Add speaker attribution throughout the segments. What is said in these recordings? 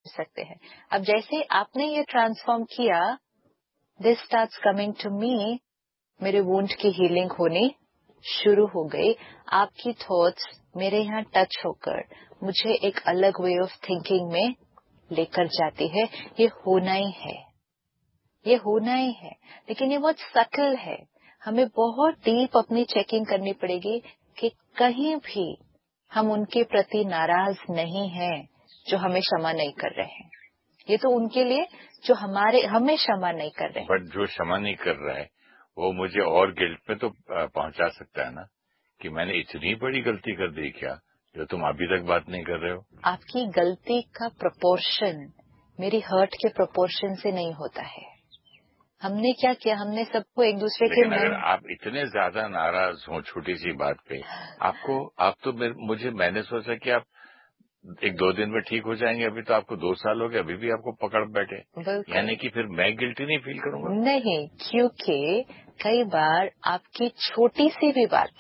Speaker 1: सकते हैं। अब जैसे आपने ये ट्रांसफॉर्म किया, this starts coming to me, मेरे वुंड की हीलिंग होनी शुरू हो गई। आपकी थॉट्स मेरे यहाँ टच होकर मुझे एक अलग वे ऑफ थिंकिंग में लेकर जाती है। ये होना ही है, ये होना ही है, लेकिन ये बहुत सटल है। हमें बहुत डीप अपनी चेकिंग करनी पड़ेगी कि कहीं भी हम उनके प्रति नाराज नहीं हैं जो हमें क्षमा नहीं कर रहे हैं। ये तो उनके लिए जो हमें क्षमा नहीं कर रहे हैं।
Speaker 2: बट जो क्षमा नहीं कर रहा है वो मुझे और गिल्ट में तो पहुंचा सकता है ना, कि मैंने इतनी बड़ी गलती कर दी क्या जो तुम अभी तक बात नहीं कर रहे हो।
Speaker 1: आपकी गलती का प्रोपोर्शन मेरी हर्ट के प्रोपोर्शन से नहीं होता है। हमने क्या किया, हमने सबको एक दूसरे के
Speaker 2: लेकिन अगर आप इतने ज्यादा नाराज हो छोटी सी बात पे, आप तो मैंने सोचा कि आप 1-2 दिन में ठीक हो जाएंगे, अभी तो आपको 2 साल हो गए, अभी भी आपको पकड़ बैठे, यानी कि फिर मैं गिल्टी नहीं फील करूंगा।
Speaker 1: नहीं, क्योंकि कई बार आपकी छोटी सी भी बात,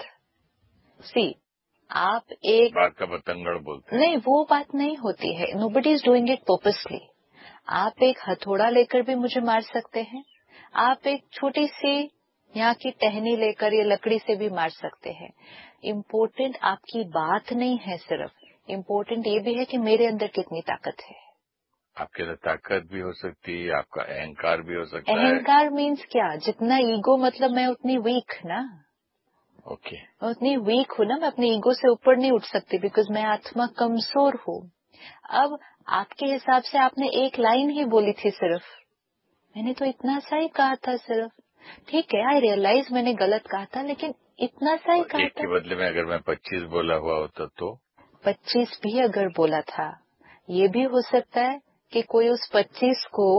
Speaker 1: आप एक
Speaker 2: बात का बतंगड़ बोलते हैं,
Speaker 1: नहीं, वो बात नहीं होती है। Nobody is doing it purposely. आप एक हथौड़ा लेकर भी मुझे मार सकते हैं, आप एक छोटी सी यहाँ की टहनी लेकर या लकड़ी से भी मार सकते हैं। इम्पोर्टेंट आपकी बात नहीं है, सिर्फ इम्पोर्टेंट ये भी है कि मेरे अंदर कितनी ताकत है।
Speaker 2: आपके अंदर ताकत भी हो सकती है, आपका अहंकार भी हो सकता है।
Speaker 1: अहंकार मीन्स क्या, जितना ईगो, मतलब मैं उतनी वीक ना,
Speaker 2: ओके,
Speaker 1: मैं उतनी वीक हूँ ना, मैं अपने ईगो से ऊपर नहीं उठ सकती, बिकॉज मैं आत्मा कमजोर हूँ। अब आपके हिसाब से आपने एक लाइन ही बोली थी सिर्फ, मैंने तो इतना सा ही कहा था सिर्फ। ठीक है, आई रियलाइज मैंने गलत कहा था, लेकिन इतना सा ही कहा
Speaker 2: एक
Speaker 1: था।
Speaker 2: के बदले में अगर मैं 25 बोला हुआ होता तो
Speaker 1: 25 भी अगर बोला था, ये भी हो सकता है कि कोई उस 25 को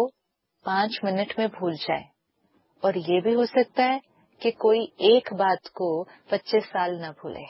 Speaker 1: 5 मिनट में भूल जाए, और ये भी हो सकता है कि कोई एक बात को 25 साल न भूले।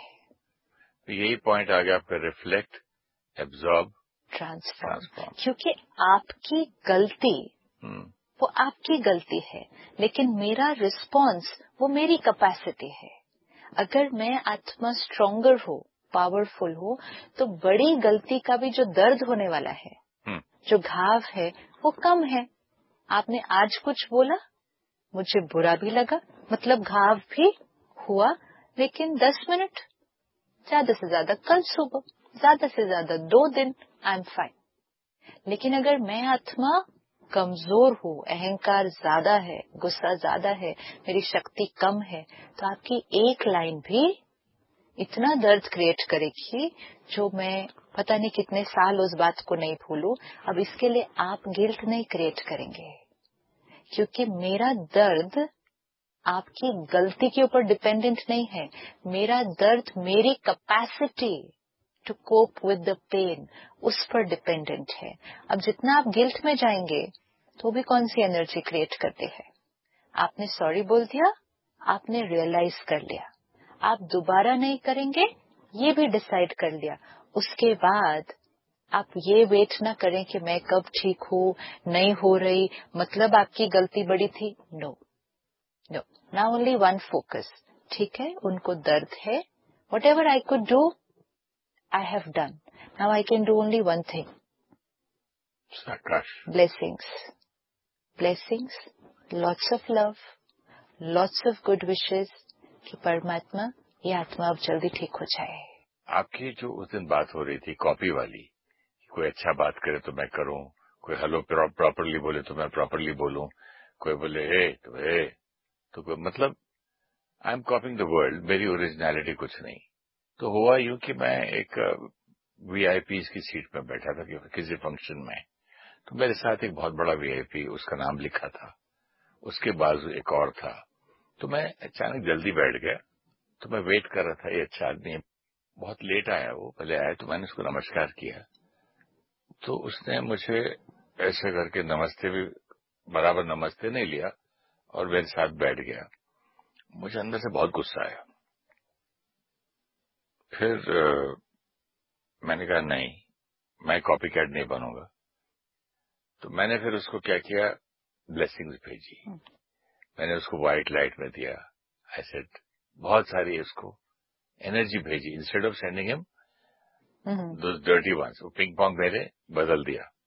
Speaker 2: तो यही पॉइंट आ गया आपका, रिफ्लेक्ट, एब्जॉर्ब,
Speaker 1: ट्रांसफॉर्म। क्योंकि आपकी गलती वो आपकी गलती है, लेकिन मेरा रिस्पॉन्स वो मेरी कैपेसिटी है। अगर मैं आत्मा स्ट्रोंगर हो, पावरफुल हो, तो बड़ी गलती का भी जो दर्द होने वाला है, जो घाव है, वो कम है। आपने आज कुछ बोला, मुझे बुरा भी लगा, मतलब घाव भी हुआ, लेकिन 10 मिनट, ज्यादा से ज्यादा कल सुबह, ज्यादा से ज्यादा 2 दिन, आई एम फाइन। लेकिन अगर मैं आत्मा कमजोर हूँ, अहंकार ज्यादा है, गुस्सा ज्यादा है, मेरी शक्ति कम है, तो आपकी एक लाइन भी इतना दर्द क्रिएट करेगी जो मैं पता नहीं कितने साल उस बात को नहीं भूलूं। अब इसके लिए आप गिल्ट नहीं क्रिएट करेंगे, क्योंकि मेरा दर्द आपकी गलती के ऊपर डिपेंडेंट नहीं है। मेरा दर्द मेरी capacity to cope with the pen, उस पर डिपेंडेंट है। अब जितना आप गिल्ट में जाएंगे तो भी कौन सी एनर्जी क्रिएट करते हैं। आपने सॉरी बोल दिया, आपने रियलाइज कर लिया, आप दोबारा नहीं करेंगे, ये भी डिसाइड कर लिया। उसके बाद आप ये वेट ना करें कि मैं कब ठीक हूँ, नहीं हो रही, मतलब आपकी गलती बड़ी थी। No no, now only one focus. ठीक है, उनको दर्द है, what ever I could do I have done. Now I can do only one thing.
Speaker 2: Sakash.
Speaker 1: Blessings. Blessings. Lots of love. Lots of good wishes. कि परमात्मा ये आत्मा अब जल्दी ठीक हो जाए।
Speaker 2: आपकी जो उस दिन बात हो रही थी कॉपी वाली, कोई अच्छा बात करे तो मैं करूं, कोई हेलो प्रॉपरली बोले तो मैं प्रॉपरली बोलूं, कोई बोले हे तो कोई, मतलब I am copying the world, मेरी ओरिजिनलिटी कुछ नहीं। तो हुआ यूं कि मैं एक वीआईपी की सीट पर बैठा था किसी फंक्शन में, तो मेरे साथ एक बहुत बड़ा वीआईपी, उसका नाम लिखा था, उसके बाजू एक और था। तो मैं अचानक जल्दी बैठ गया, तो मैं वेट कर रहा था, ये अच्छा आदमी है, बहुत लेट आया, वो पहले आया, तो मैंने उसको नमस्कार किया, तो उसने मुझे ऐसे करके नमस्ते भी बराबर नमस्ते नहीं लिया और मेरे साथ बैठ गया। मुझे अंदर से बहुत गुस्सा आया। फिर मैंने कहा नहीं, मैं कॉपी कैट नहीं बनूंगा। तो मैंने फिर उसको क्या किया, ब्लेसिंग्स भेजी, मैंने उसको व्हाइट लाइट में दिया, आई सेड बहुत सारी उसको एनर्जी भेजी, instead of sending him those dirty once, वो पिंग पॉन्ग मेरे बदल दिया।